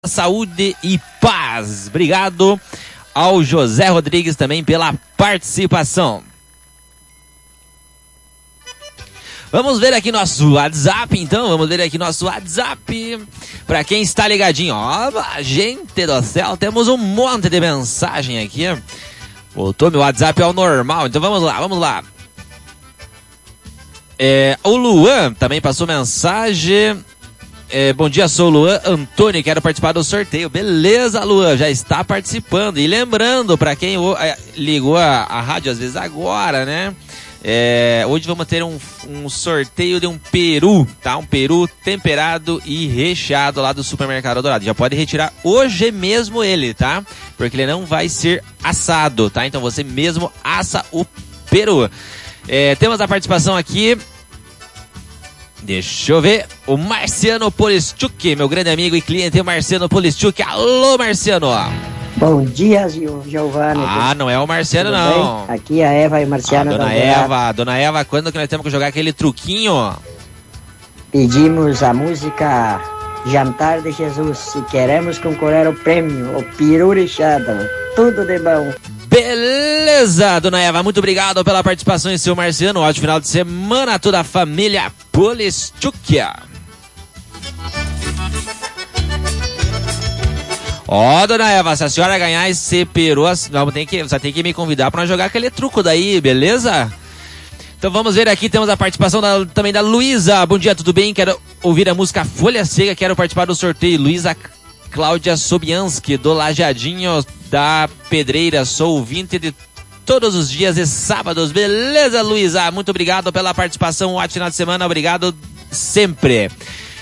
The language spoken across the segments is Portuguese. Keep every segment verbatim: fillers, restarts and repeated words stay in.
saúde e paz. Obrigado ao José Rodrigues também pela participação. Vamos ver aqui nosso WhatsApp, então. Vamos ver aqui nosso WhatsApp. Pra quem está ligadinho. Ó, gente do céu, temos um monte de mensagem aqui. Voltou meu WhatsApp ao normal. Então vamos lá, vamos lá. É, o Luan também passou mensagem. É, bom dia, sou o Luan Antônio, quero participar do sorteio. Beleza, Luan, já está participando. E lembrando, pra quem é, ligou a, a rádio às vezes agora, né? É, hoje vamos ter um, um sorteio de um peru, tá? Um peru temperado e recheado lá do Supermercado Dourado. Já pode retirar hoje mesmo ele, tá? Porque ele não vai ser assado, tá? Então você mesmo assa o peru. É, temos a participação aqui. Deixa eu ver. O Marciano Polischuk, meu grande amigo e cliente Marciano Polischuk. Alô, Marciano. Bom dia, Giovanni. Ah, não é o Marciano, tudo não. Bem? Aqui é a Eva e o Marciano. Ah, dona Eva, dona Eva, quando que nós temos que jogar aquele truquinho? Pedimos a música Jantar de Jesus e queremos concorrer ao prêmio, o peru recheado. Tudo de bom. Beleza, dona Eva, muito obrigado pela participação em seu Marciano. Ótimo final de semana a toda a família Polischuk. Ó, oh, dona Eva, se a senhora ganhar esse peru, vamos ter que, você tem que me convidar para jogar aquele truco daí, beleza? Então vamos ver aqui, temos a participação da, também da Luísa. Bom dia, tudo bem? Quero ouvir a música Folha Seca, quero participar do sorteio. Luísa Cláudia Sobianski, do Lajadinho da Pedreira, sou ouvinte de todos os dias e sábados. Beleza, Luísa? Muito obrigado pela participação, um ótimo final de semana, obrigado sempre.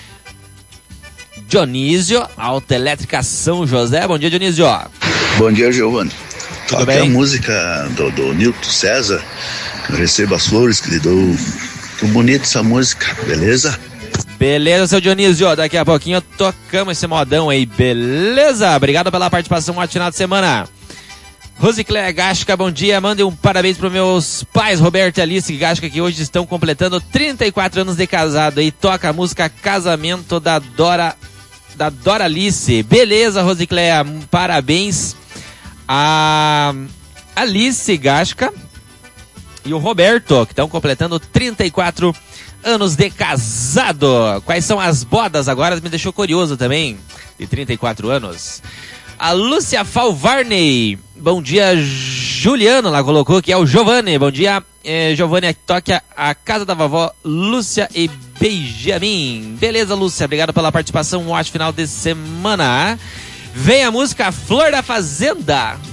Dionísio, Autoelétrica São José. Bom dia, Dionísio. Bom dia, Giovanni. Tudo Toca bem? A música do, do Nilton César, eu recebo as flores que lhe dou. Muito bonita essa música, beleza? Beleza, seu Dionísio. Daqui a pouquinho tocamos esse modão aí, beleza? Obrigado pela participação, um ótimo final de semana. Rosicléia Gasca, bom dia. Mande um parabéns para meus pais, Roberto e Alice Gasca, que hoje estão completando trinta e quatro anos de casado. E toca a música Casamento da Dora, da Dora Alice. Beleza, Rosicléia, parabéns a Alice Gasca e o Roberto, que estão completando trinta e quatro anos de casado. Quais são as bodas agora? Me deixou curioso também, de trinta e quatro anos. A Lúcia Falvarney, bom dia, Juliano, ela colocou que é o Giovanni, bom dia, é, Giovanni, toque a, a casa da vovó Lúcia e Benjamin. Beleza, Lúcia, obrigado pela participação, um ótimo final de semana. Vem a música Flor da Fazenda.